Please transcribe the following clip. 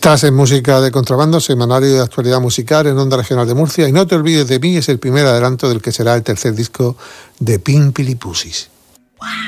Estás en Música de Contrabando, semanario de actualidad musical en Onda Regional de Murcia. Y No te olvides de mí es el primer adelanto del que será el tercer disco de Pimpilipusis.